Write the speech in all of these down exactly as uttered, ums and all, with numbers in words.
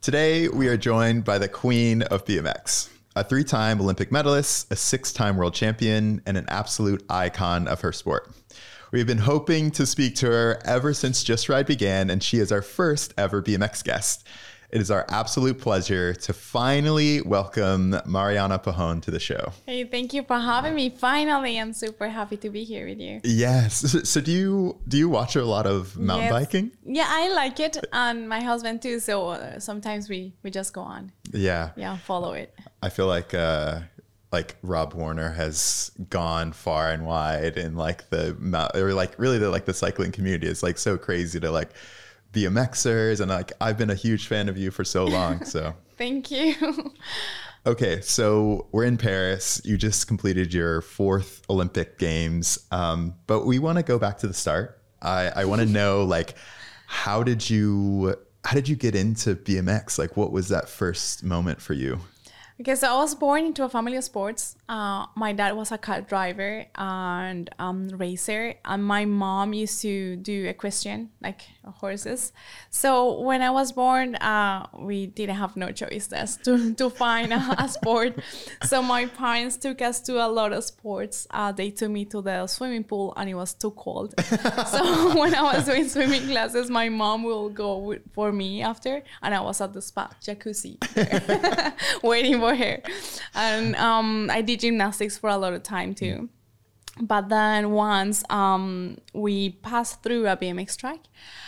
Today, we are joined by the queen of B M X, a three-time Olympic medalist, a six-time world champion, and an absolute icon of her sport. We've been hoping to speak to her ever since Just Ride began, and she is our first ever B M X guest. It is our absolute pleasure to finally welcome Mariana Pajón to the show. Hey, thank you for having me. Finally, I'm super happy to be here with you. Yes. So do you do you watch a lot of mountain Yes. biking? Yeah, I like it, and my husband too. So uh, sometimes we we just go on. Yeah. Yeah, follow it. I feel like uh, like Rob Warner has gone far and wide in like the mou- or like really the like the cycling community. It's like so crazy to like BMXers, and like I've been a huge fan of you for so long. So Thank you. okay, so we're in Paris. You just completed your fourth Olympic Games, um, but we want to go back to the start. I, I want to know like how did you how did you get into B M X? Like what was that first moment for you? Okay, so I was born into a family of sports. Uh, my dad was a car driver and um, racer, and my mom used to do equestrian, like horses. So when I was born, uh, we didn't have no choice just to, to find a, a sport. So my parents took us to a lot of sports. Uh, they took me to the swimming pool, and it was too cold. So when I was doing swimming classes, my mom will go with, for me after, and I was at the spa, jacuzzi, there, waiting for her. And um, I did gymnastics for a lot of time too. But then once um, we passed through a B M X track,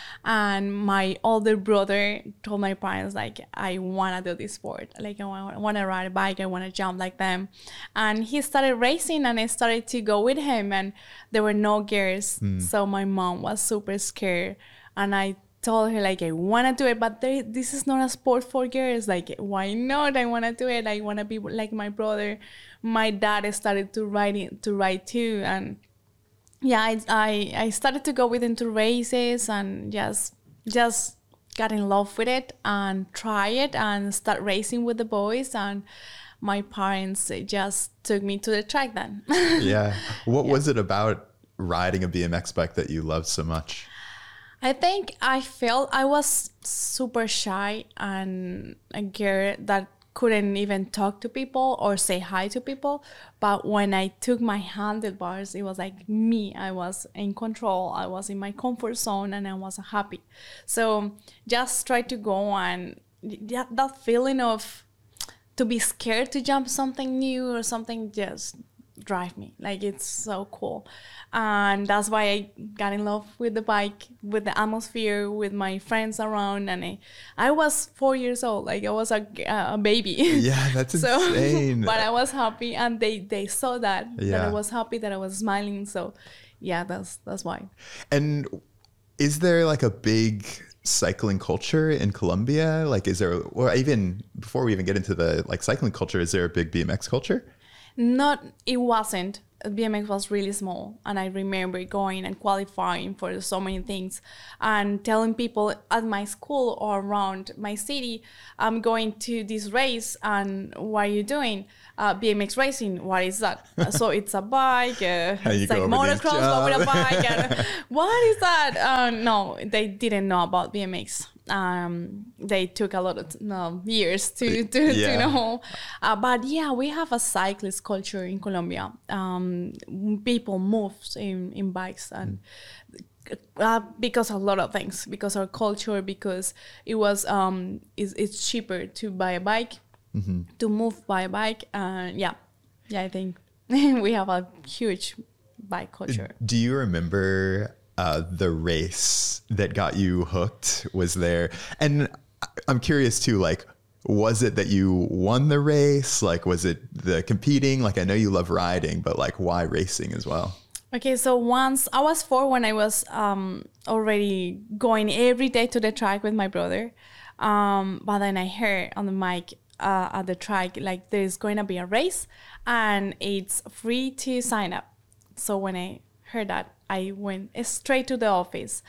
and my older brother told my parents, like, I want to do this sport. Like, I want to ride a bike. I want to jump like them. And he started racing, and I started to go with him. And there were no girls. Mm. So my mom was super scared. And I told her, like, I want to do it, but there, this is not a sport for girls. Like, why not? I want to do it. I want to be like my brother. My dad started to ride it, to ride too, and yeah, I, I I started to go with into races and just just got in love with it and try it and start racing with the boys. And my parents just took me to the track then. Yeah. What yeah. was it about riding a B M X bike that you loved so much? I think I felt I was super shy and a girl that couldn't even talk to people or say hi to people. But when I took my handlebars, it was like me. I was in control. I was in my comfort zone, and I was happy. So just try to go and that, that feeling of to be scared to jump something new or something just drive me. Like, it's so cool. And that's why I got in love with the bike, with the atmosphere, with my friends around. And I, I was four years old. Like, I was a, a baby. Yeah, that's so, insane. But I was happy, and they, they saw that, yeah. that I was happy, that I was smiling. So yeah, that's that's why. And is there like a big cycling culture in Colombia? Like, is there, or even before we even get into the like cycling culture, is there a big B M X culture? Not, it wasn't. B M X was really small, and I remember going and qualifying for so many things and telling people at my school or around my city, I'm going to this race, and what are you doing? Uh, B M X racing, what is that? So it's a bike, uh, it's like motocross, but with a bike. And what is that? Uh, no, they didn't know about B M X. Um, they took a lot of no, years to, to, yeah. to know. Uh, but yeah, we have a cyclist culture in Colombia. Um, people move in, in bikes, and uh, because a lot of things, because our culture, because it was um, it's, it's cheaper to buy a bike, mm-hmm. to move by a bike. Uh, yeah, yeah, I think we have a huge bike culture. Do you remember Uh, the race that got you hooked? Was there, and I'm curious too, like, was it that you won the race? Like, was it the competing? Like, I know you love riding, but like, why racing as well? Okay, so once I was four when I was um, already going every day to the track with my brother. Um, but then I heard on the mic uh, at the track, like, there's going to be a race and it's free to sign up. So when I heard that, I went straight to the office,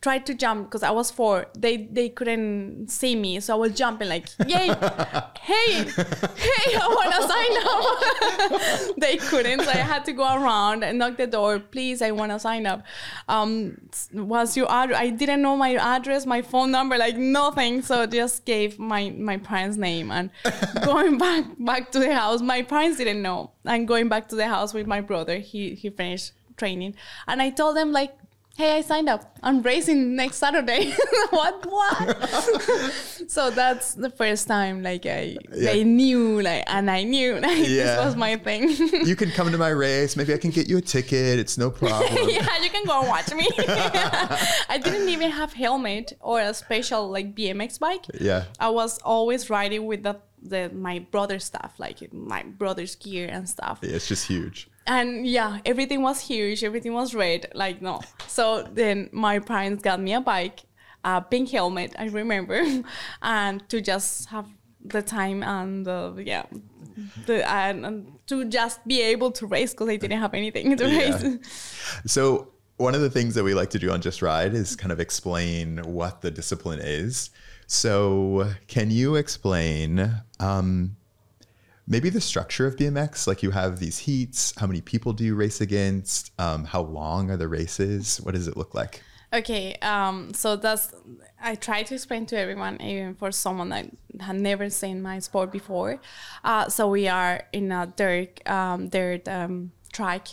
tried to jump because I was four. They they couldn't see me, so I was jumping like, yay, hey, hey, I want to sign up. They couldn't, so I had to go around and knock the door. Please, I want to sign up. Um, what's your address? I didn't know my address, my phone number, like nothing. So just gave my my parents' name and going back back to the house. My parents didn't know. And going back to the house with my brother, he he finished training, and I told them like, hey, I signed up. I'm racing next Saturday. what? What? So that's the first time like I yeah. they knew like, and I knew like yeah. this was my thing. You can come to my race. Maybe I can get you a ticket. It's no problem. Yeah, you can go and watch me. I didn't even have helmet or a special like B M X bike. Yeah. I was always riding with the the my brother's stuff, like my brother's gear and stuff. Yeah, it's just huge. And yeah, everything was huge. Everything was red. Like, no. So then my parents got me a bike, a pink helmet, I remember, and to just have the time and uh, yeah, the, and, and to just be able to race because I didn't have anything to yeah. race. So one of the things that we like to do on Just Ride is kind of explain what the discipline is. So can you explain um, maybe the structure of B M X? Like you have these heats. How many people do you race against? Um, how long are the races? What does it look like? Okay, um, so that's, I try to explain to everyone, even for someone that had never seen my sport before. Uh, so we are in a dirt, um, dirt um, track.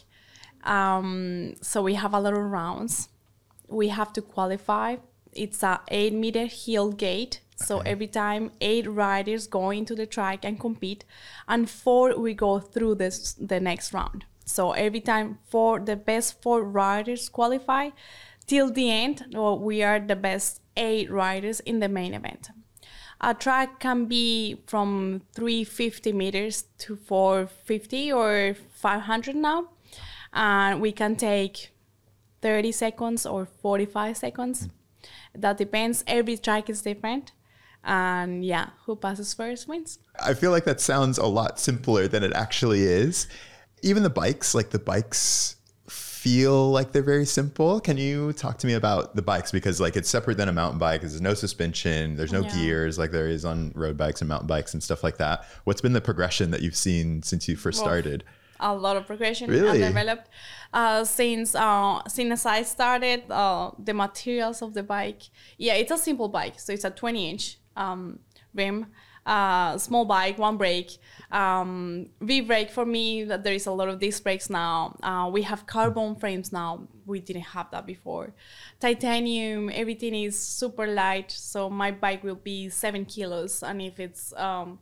Um, so we have a lot of rounds. We have to qualify. It's a eight meter hill gate. So okay. every time eight riders go into the track and compete, and four we go through this the next round. So every time four the best four riders qualify, till the end, well, we are the best eight riders in the main event. A track can be from three hundred fifty meters to four fifty or five hundred now, and we can take thirty seconds or forty-five seconds. That depends. Every track is different. And yeah, who passes first wins. I feel like that sounds a lot simpler than it actually is. Even the bikes, like the bikes feel like they're very simple. Can you talk to me about the bikes? Because like it's separate than a mountain bike. There's no suspension. There's no yeah. gears like there is on road bikes and mountain bikes and stuff like that. What's been the progression that you've seen since you first well, started? A lot of progression really? I've developed uh, since uh, since I started. Uh, the materials of the bike, yeah, it's a simple bike, so it's a twenty inch um, rim, uh, small bike, one brake, um, V brake. For me, that there is a lot of disc brakes now. Uh, we have carbon frames now. We didn't have that before. Titanium, everything is super light. So my bike will be seven kilos, and if it's um,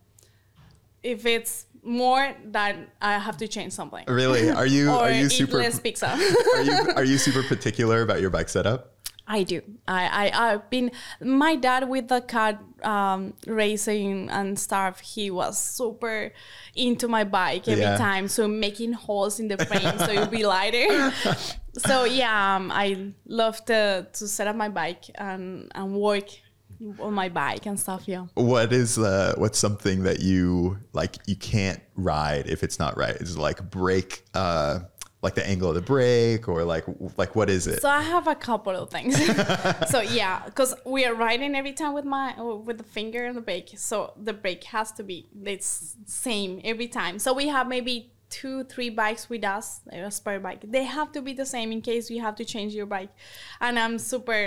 if it's more, that I have to change something. Really? Are you or are you eat super less pizza? are you are you super particular about your bike setup? I do. I, I I've been my dad with the kart um, racing and stuff. He was super into my bike every yeah. time. So making holes in the frame so it'll be lighter. So yeah, um, I love to to set up my bike and and work on my bike and stuff. Yeah. What is uh what's something that you like you can't ride if it's not right? Is it like brake uh like the angle of the brake, or like like what is it? So I have a couple of things. So yeah, because we are riding every time with my with the finger on the brake. So the brake has to be it's same every time. So we have maybe two, three bikes with us, a spare bike. They have to be the same in case you have to change your bike. And I'm super